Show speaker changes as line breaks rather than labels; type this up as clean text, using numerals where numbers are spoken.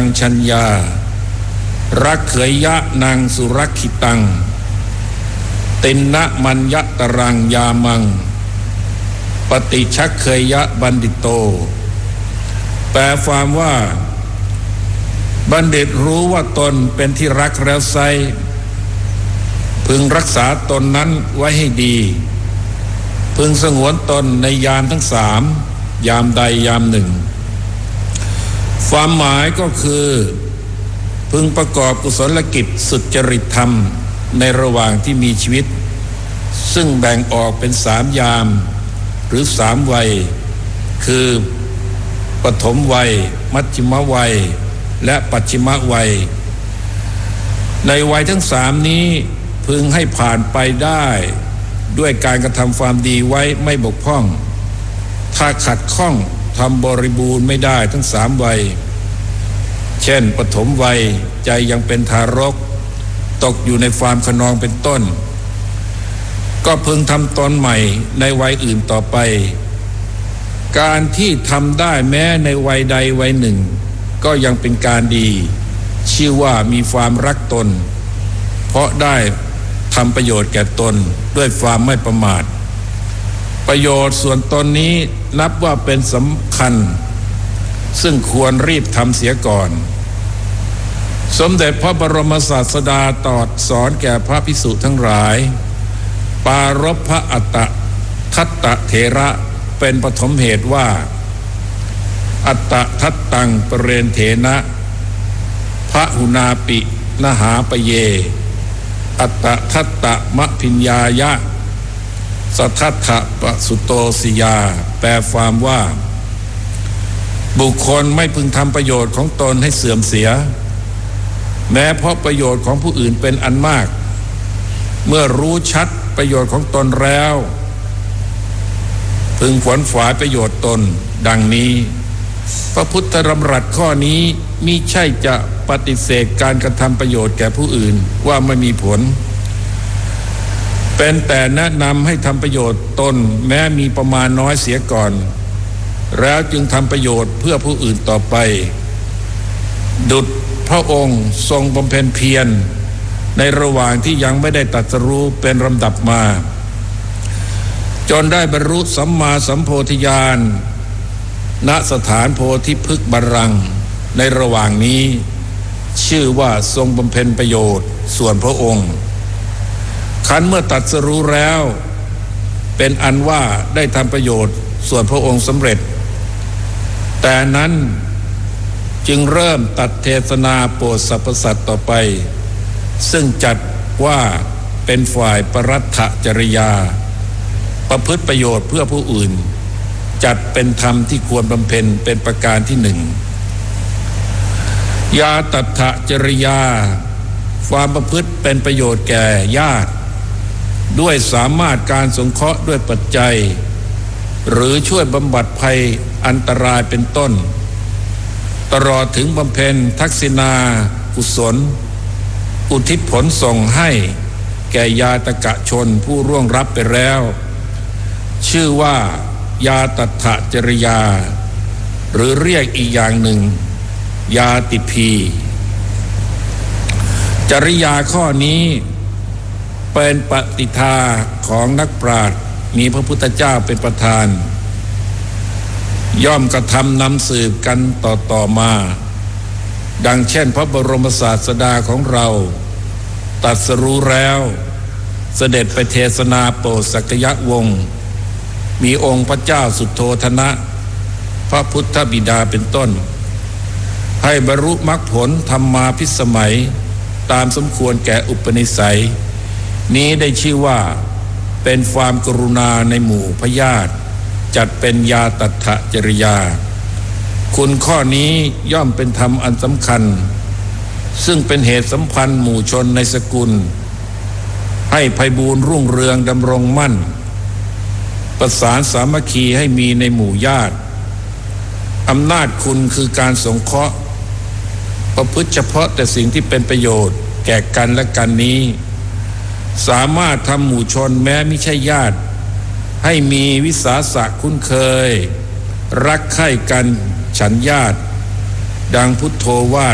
ชัญญารักเขยยะนางสุรักขิตังตินนะมัญญตรังยามังปฏิชักเขยยะบัณฑิตโตแปลความว่าบัณฑิตรู้ว่าตนเป็นที่รักแล้วไซร้พึงรักษาตนนั้นไว้ให้ดีพึงสงวนตนในยามทั้งสามยามใดยามหนึ่งความหมายก็คือพึงประกอบกุศลกิจสุจริตธรรมในระหว่างที่มีชีวิตซึ่งแบ่งออกเป็นสามยามหรือสามวัยคือปฐมวัยมัชฌิมวัยและปัจฉิมวัยในวัยทั้งสามนี้พึงให้ผ่านไปได้ด้วยการกระทำความดีไว้ไม่บกพร่องถ้าขัดข้องทำบริบูรณ์ไม่ได้ทั้งสามวัยเช่นปฐมวัยใจยังเป็นทารกตกอยู่ในความขนองเป็นต้นก็พึงทำตนใหม่ในวัยอื่นต่อไปการที่ทำได้แม้ในวัยใดวัยหนึ่งก็ยังเป็นการดีชื่อว่ามีความรักตนเพราะได้ทำประโยชน์แก่ตนด้วยความไม่ประมาทประโยชน์ส่วนตนนี้นับว่าเป็นสำคัญซึ่งควรรีบทำเสียก่อนสมเด็จพระบรมศาสดาตรัสสอนแก่พระภิกษุทั้งหลายปารภพอัตตทัตตเถระเป็นปฐมเหตุว่าอัตตทัตตังปเรนเถนะพระหุนาปินหาปเยอัตตทัตตมะพิญญายะสัทธัตถะปสุโตสิยาแปลความว่าบุคคลไม่พึงทำประโยชน์ของตนให้เสื่อมเสียแม้เพราะประโยชน์ของผู้อื่นเป็นอันมากเมื่อรู้ชัดประโยชน์ของตนแล้วพึงขวนขวายประโยชน์ตนดังนี้พระพุทธดำรัสข้อนี้มิใช่จะปฏิเสธการกระทำประโยชน์แก่ผู้อื่นว่าไม่มีผลเป็นแต่แนะนำให้ทำประโยชน์ตนแม้มีประมาณน้อยเสียก่อนแล้วจึงทำประโยชน์เพื่อผู้อื่นต่อไปดุจพระองค์ทรงบำเพ็ญเพียรในระหว่างที่ยังไม่ได้ตรัสรู้เป็นลำดับมาจนได้บรรลุสัมมาสัมโพธิญาณณสถานโพธิพฤกษ์บัลลังก์ในระหว่างนี้ชื่อว่าทรงบำเพ็ญประโยชน์ส่วนพระองค์คันเมื่อตรัสรู้แล้วเป็นอันว่าได้ทำประโยชน์ส่วนพระองค์สำเร็จแต่นั้นจึงเริ่มตัดเทศนาโปรดสรรพสัตว์ต่อไปซึ่งจัดว่าเป็นฝ่ายปรัตถจริยาประพฤติประโยชน์เพื่อผู้อื่นจัดเป็นธรรมที่ควรบำเพ็ญเป็นประการที่หนึ่งยาตัฏฐจริยาความประพฤติเป็นประโยชน์แก่ญาติด้วยสามารถการสงเคราะห์ด้วยปัจจัยหรือช่วยบำบัดภัยอันตรายเป็นต้นตลอดถึงบำเพ็ญทักษิณากุศลอุทิศผลส่งให้แก่ญาตกชนผู้ร่วงรับไปแล้วชื่อว่ายาตัฏฐจริยาหรือเรียกอีกอย่างหนึ่งยาติพีจริยาข้อนี้เป็นปฏิทาของนักปราชญ์มีพระพุทธเจ้าเป็นประธานย่อมกระทำนำสืบกันต่อมาดังเช่นพระบรมศาสดาของเราตรัสรู้แล้วเสด็จไปเทศนาโปรดสักยวงศ์มีองค์พระเจ้าสุโธทนะพระพุทธบิดาเป็นต้นให้บรรลุมรรคผลธรรมาภิสมัยตามสมควรแก่อุปนิสัยนี้ได้ชื่อว่าเป็นความกรุณาในหมู่พญาติจัดเป็นยาตัฏฐจริยาคุณข้อนี้ย่อมเป็นธรรมอันสำคัญซึ่งเป็นเหตุสัมพันธ์หมู่ชนในสกุลให้ไพบูลย์รุ่งเรืองดำรงมั่นประสานสามัคคีให้มีในหมู่ญาติอำนาจคุณคือการสงเคราะห์ประพฤติเฉพาะแต่สิ่งที่เป็นประโยชน์แก่กันและกันนี้สามารถทำหมู่ชนแม้ไม่ใช่ญาติให้มีวิสาสะคุ้นเคยรักใคร่กันฉันญาติดังพุทโธว่า